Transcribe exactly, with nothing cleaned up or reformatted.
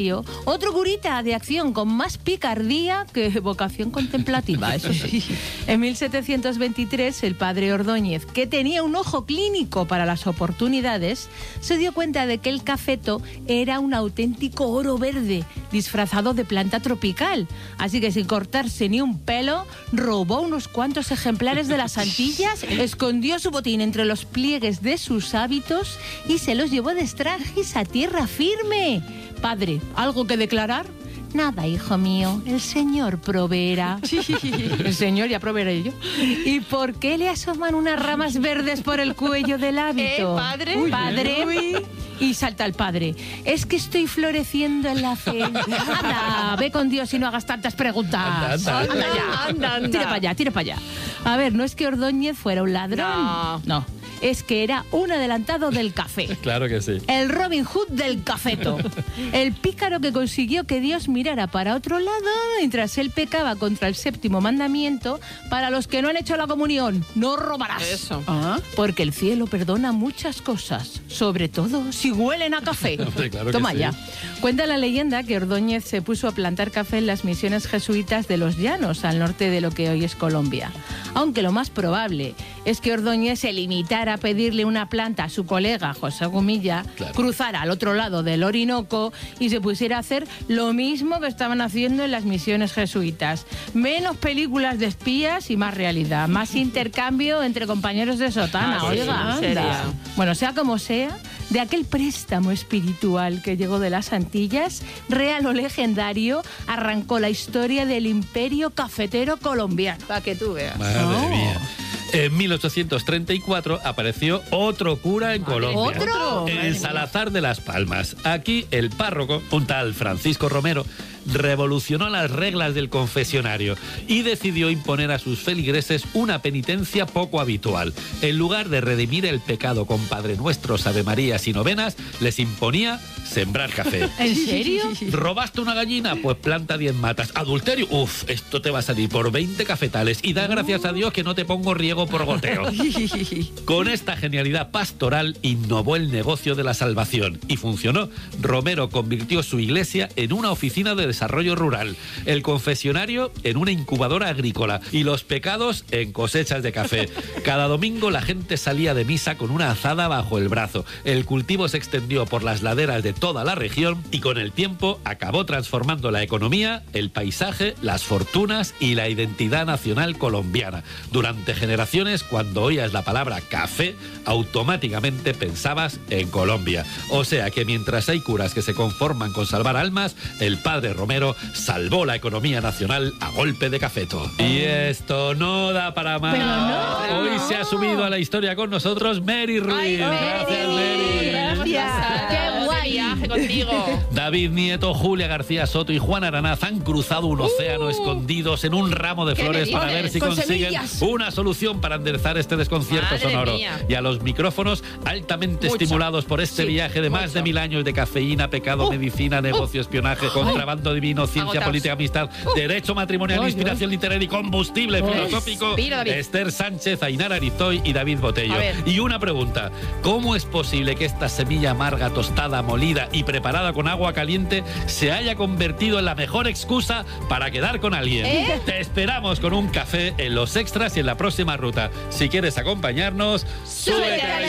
Otro curita de acción con más picardía que vocación contemplativa, eso sí. En mil setecientos veintitrés, el padre Ordóñez, que tenía un ojo clínico para las oportunidades, se dio cuenta de que el cafeto era un auténtico oro verde, disfrazado de planta tropical. Así que sin cortarse ni un pelo, robó unos cuantos ejemplares de las Antillas, escondió su botín entre los pliegues de sus hábitos y se los llevó de extranjis a tierra firme. Padre, ¿algo que declarar? Nada, hijo mío, el Señor proveerá. El Señor ya proveeré yo. ¿Y por qué le asoman unas ramas verdes por el cuello del hábito? ¿Eh, padre? Uy, padre. Uy. Y salta el padre. Es que estoy floreciendo en la fe. Anda, ve con Dios y no hagas tantas preguntas. Anda, anda, anda, anda ya. Anda, anda. Tira para allá, tira para allá. A ver, no es que Ordóñez fuera un ladrón. No. No. Es que era un adelantado del café. Claro que sí. El Robin Hood del cafeto. El pícaro que consiguió que Dios mirara para otro lado mientras él pecaba contra el séptimo mandamiento. Para los que no han hecho la comunión, no robarás. Eso. ¿Ah? Porque el cielo perdona muchas cosas, sobre todo si huelen a café. Hombre, claro que Toma sí. ya. Cuenta la leyenda que Ordóñez se puso a plantar café en las misiones jesuitas de los Llanos, al norte de lo que hoy es Colombia. Aunque lo más probable es que Ordóñez se limitara a pedirle una planta a su colega José Gumilla, Claro. cruzara al otro lado del Orinoco y se pusiera a hacer lo mismo que estaban haciendo en las misiones jesuitas. Menos películas de espías y más realidad. Más intercambio entre compañeros de sotana. Ah, pues Oiga, sí, anda. sería. Bueno, sea como sea, de aquel préstamo espiritual que llegó de las Antillas, real o legendario, arrancó la historia del imperio cafetero colombiano. Para que tú veas. Madre Oh. mía. En mil ochocientos treinta y cuatro apareció otro cura en Colombia. ¿Otro? En Salazar de las Palmas. Aquí el párroco, un tal Francisco Romero, revolucionó las reglas del confesionario y decidió imponer a sus feligreses una penitencia poco habitual. En lugar de redimir el pecado con Padre Nuestros, Ave Marías y novenas, les imponía sembrar café. ¿En serio? ¿Robaste una gallina? Pues planta diez matas. ¿Adulterio? Uf, esto te va a salir por veinte cafetales. Y da gracias a Dios que no te pongo riego por goteo. Con esta genialidad pastoral innovó el negocio de la salvación y funcionó. Romero convirtió su iglesia en una oficina de desarrollo rural, el confesionario en una incubadora agrícola y los pecados en cosechas de café. Cada domingo la gente salía de misa con una azada bajo el brazo. El cultivo se extendió por las laderas de toda la región y con el tiempo acabó transformando la economía, el paisaje, las fortunas y la identidad nacional colombiana. Durante generaciones, cuando oías la palabra café, automáticamente pensabas en Colombia. O sea que mientras hay curas que se conforman con salvar almas, el padre Romero salvó la economía nacional a golpe de cafeto. Y esto no da para más. Pero no, Hoy no. se ha subido a la historia con nosotros Mary Ruiz. Ay, Gracias, Mary. Gracias. Qué guay. Viaje contigo. David Nieto, Julia García Soto y Juan Aranaz han cruzado un océano escondidos en un ramo de ¿qué flores me para dices? ver si Con consiguen semillas. una solución para enderezar este desconcierto Madre sonoro. mía. Y a los micrófonos altamente Mucho. estimulados por este Sí, viaje de más mucho. de mil años de cafeína, pecado, Uh, medicina, negocio, espionaje, contrabando divino, ciencia, Agotados. política, amistad, derecho matrimonial, Ay, inspiración literaria y combustible Ay, filosófico. respira, David. Esther Sánchez, Ainara Arizoy y David Botello. A ver. Y una pregunta, ¿cómo es posible que esta semilla amarga, tostada, molida y preparada con agua caliente se haya convertido en la mejor excusa para quedar con alguien? ¿Eh? Te esperamos con un café en los extras y en la próxima ruta. Si quieres acompañarnos, súbete a la